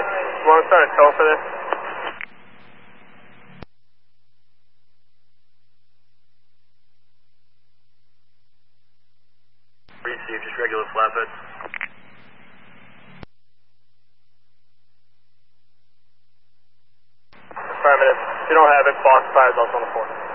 You want to start a tow for this? Receive, just regular flatbed. Affirmative. If you don't have it, box 5 is also on the 4.